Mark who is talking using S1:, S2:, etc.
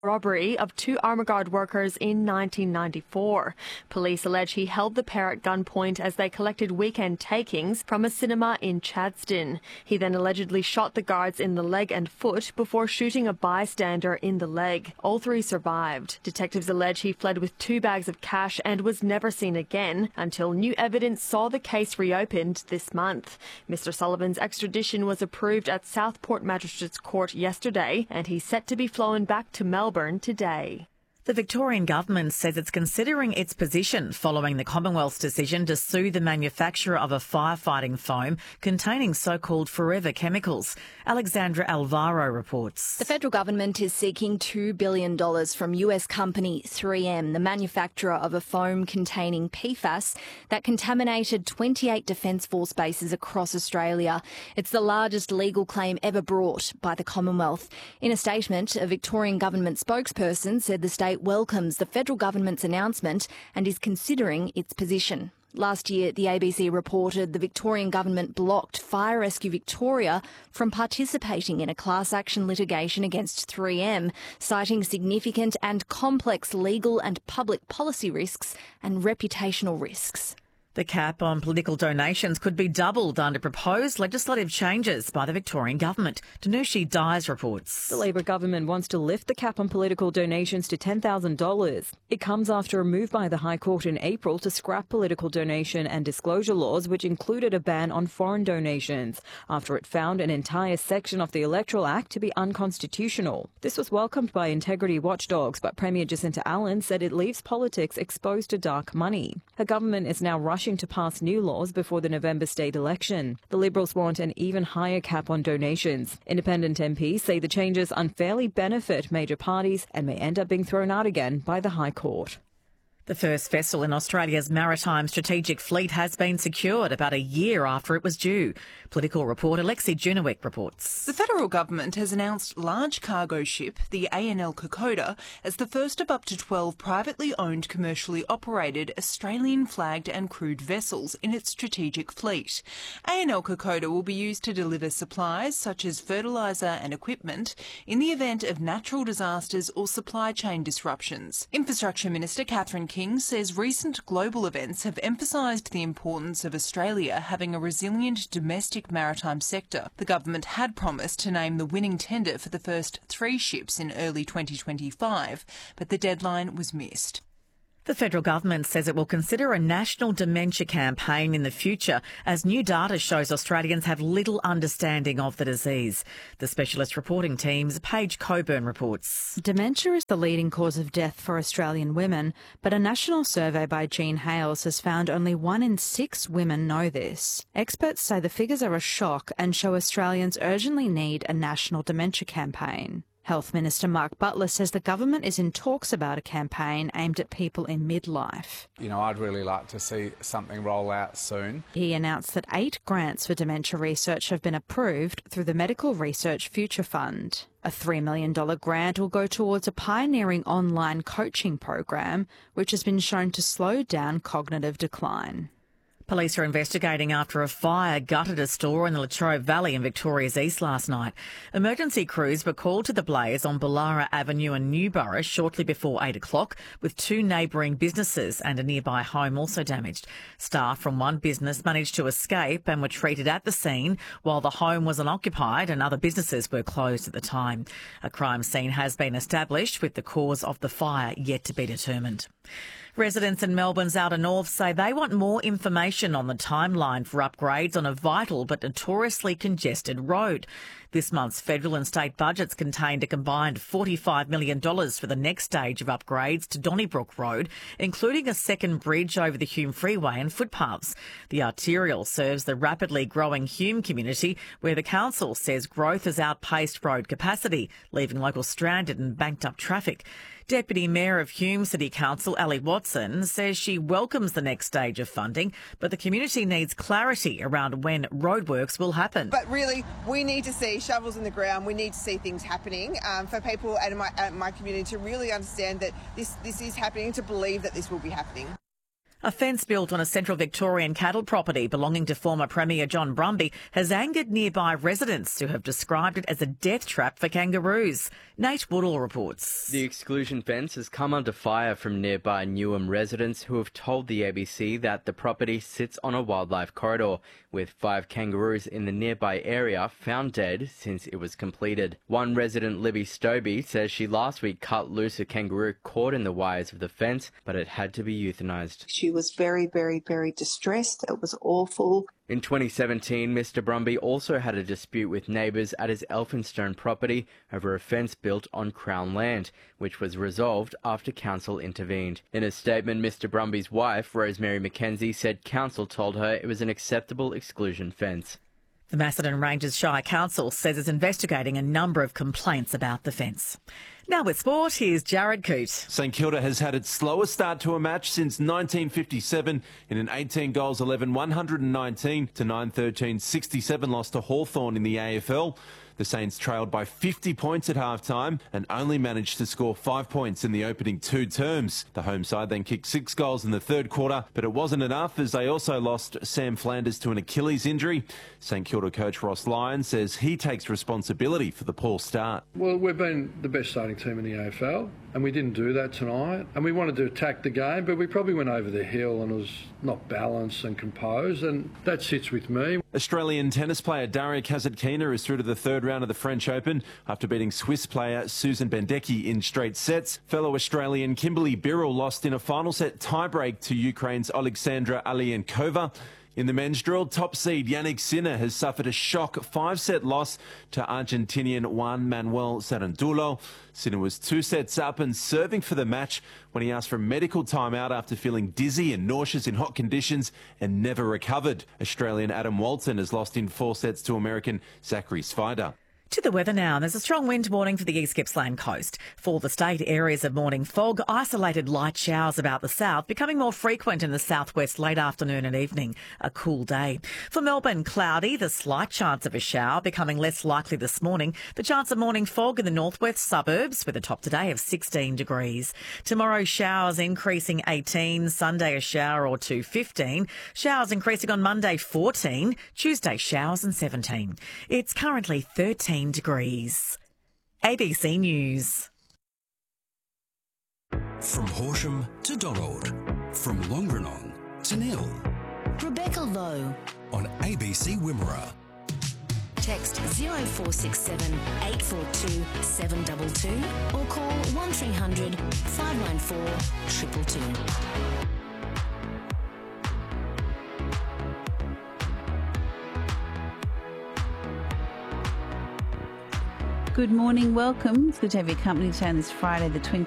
S1: robbery of two Armour Guard workers in 1994. Police allege he held the pair at gunpoint as they collected weekend takings from a cinema in Chadstone. He then allegedly shot the guards in the leg and foot before shooting a bystander in the leg. All three survived. Detectives allege he fled with 2 bags of cash and was never seen again until new evidence saw the case reopened this month. Mr. Sullivan's extradition was approved at Southport Magistrates Court yesterday, and he's set to be flown back to Melbourne today.
S2: The Victorian government says it's considering its position following the Commonwealth's decision to sue the manufacturer of a firefighting foam containing so-called forever chemicals. Alexandra Alvaro reports.
S3: The federal government is seeking $2 billion from US company 3M, the manufacturer of a foam containing PFAS that contaminated 28 Defence Force bases across Australia. It's the largest legal claim ever brought by the Commonwealth. In a statement, a Victorian government spokesperson said the state welcomes the federal government's announcement and is considering its position. Last year, the ABC reported the Victorian government blocked Fire Rescue Victoria from participating in a class action litigation against 3M, citing significant and complex legal and public policy risks and reputational risks.
S2: The cap on political donations could be doubled under proposed legislative changes by the Victorian government. Danushi Dyes reports.
S4: The Labor government wants to lift the cap on political donations to $10,000. It comes after a move by the High Court in April to scrap political donation and disclosure laws, which included a ban on foreign donations, after it found an entire section of the Electoral Act to be unconstitutional. This was welcomed by integrity watchdogs, but Premier Jacinta Allen said it leaves politics exposed to dark money. Her government is now rushing to pass new laws before the November state election. The Liberals want an even higher cap on donations. Independent MPs say the changes unfairly benefit major parties and may end up being thrown out again by the High Court.
S2: The first vessel in Australia's maritime strategic fleet has been secured about a year after it was due. Political reporter Lexi Junowick reports.
S5: The federal government has announced large cargo ship, the ANL Kokoda, as the first of up to 12 privately owned, commercially operated, Australian-flagged and crewed vessels in its strategic fleet. ANL Kokoda will be used to deliver supplies such as fertiliser and equipment in the event of natural disasters or supply chain disruptions. Infrastructure Minister Catherine King says recent global events have emphasised the importance of Australia having a resilient domestic maritime sector. The government had promised to name the winning tender for the first 3 ships in early 2025, but the deadline was missed.
S2: The federal government says it will consider a national dementia campaign in the future as new data shows Australians have little understanding of the disease. The specialist reporting team's Paige Coburn reports.
S6: Dementia is the leading cause of death for Australian women, but a national survey by Jean Hales has found only 1 in 6 women know this. Experts say the figures are a shock and show Australians urgently need a national dementia campaign. Health Minister Mark Butler says the government is in talks about a campaign aimed at people in midlife.
S7: I'd really like to see something roll out soon.
S6: He announced that 8 grants for dementia research have been approved through the Medical Research Future Fund. A $3 million grant will go towards a pioneering online coaching program, which has been shown to slow down cognitive decline.
S2: Police are investigating after a fire gutted a store in the Latrobe Valley in Victoria's East last night. Emergency crews were called to the blaze on Ballara Avenue in Newborough shortly before 8 o'clock, with 2 neighbouring businesses and a nearby home also damaged. Staff from one business managed to escape and were treated at the scene, while the home was unoccupied and other businesses were closed at the time. A crime scene has been established, with the cause of the fire yet to be determined. Residents in Melbourne's outer north say they want more information on the timeline for upgrades on a vital but notoriously congested road. This month's federal and state budgets contained a combined $45 million for the next stage of upgrades to Donnybrook Road, including a second bridge over the Hume Freeway and footpaths. The arterial serves the rapidly growing Hume community, where the council says growth has outpaced road capacity, leaving locals stranded and banked up traffic. Deputy Mayor of Hume City Council, Ali Watson, says she welcomes the next stage of funding, but the community needs clarity around when roadworks will happen.
S8: But really, we need to see shovels in the ground. We need to see things happening for people at my community to really understand that this is happening, to believe that this will be happening.
S2: A fence built on a central Victorian cattle property belonging to former Premier John Brumby has angered nearby residents who have described it as a death trap for kangaroos. Nate Woodall reports.
S9: The exclusion fence has come under fire from nearby Newham residents who have told the ABC that the property sits on a wildlife corridor, with 5 kangaroos in the nearby area found dead since it was completed. One resident, Libby Stobie, says she last week cut loose a kangaroo caught in the wires of the fence, but it had to be euthanised.
S10: She was very, very, very distressed. It was awful.
S9: In 2017, Mr Brumby also had a dispute with neighbours at his Elphinstone property over a fence built on Crown land, which was resolved after council intervened. In a statement, Mr Brumby's wife, Rosemary McKenzie, said council told her it was an acceptable exclusion fence.
S2: The Macedon Ranges Shire Council says it's investigating a number of complaints about the fence. Now with sport, here's Jared Coote.
S11: St Kilda has had its slowest start to a match since 1957 in an 18 goals 11 119 to 9-13 67 loss to Hawthorn in the AFL. The Saints trailed by 50 points at half-time and only managed to score 5 points in the opening 2 terms. The home side then kicked 6 goals in the third quarter, but it wasn't enough as they also lost Sam Flanders to an Achilles injury. St Kilda coach Ross Lyon says he takes responsibility for the poor start.
S12: Well, we've been the best starting team in the AFL, and we didn't do that tonight. And we wanted to attack the game, but we probably went over the hill and it was not balanced and composed, and that sits with me.
S11: Australian tennis player Daria Kasatkina is through to the third round of the French Open after beating Swiss player Susan Bendecki in straight sets. Fellow Australian Kimberly Birrell lost in a final set tiebreak to Ukraine's Alexandra Alienkova. In the men's drill, top seed Yannick Sinner has suffered a shock 5-set loss to Argentinian Juan Manuel Sarandulo. Sinner was 2 sets up and serving for the match when he asked for a medical timeout after feeling dizzy and nauseous in hot conditions and never recovered. Australian Adam Walton has lost in 4 sets to American Zachary Svider.
S2: To the weather now. There's a strong wind warning for the East Gippsland coast. For the state, areas of morning fog, isolated light showers about the south, becoming more frequent in the southwest late afternoon and evening. A cool day. For Melbourne, cloudy, the slight chance of a shower, becoming less likely this morning. The chance of morning fog in the northwest suburbs with a top today of 16 degrees. Tomorrow, showers increasing 18. Sunday, a shower or 2, 15. Showers increasing on Monday, 14. Tuesday, showers and 17. It's currently 13 degrees. ABC News.
S13: From Horsham to Donald, from Longrenong to Nil.
S14: Rebecca Lowe
S13: on ABC Wimmera.
S14: Text 0467 842 722 or call 1300 594 222.
S15: Good morning, welcome. It's good to have your company today on this Friday the 20th.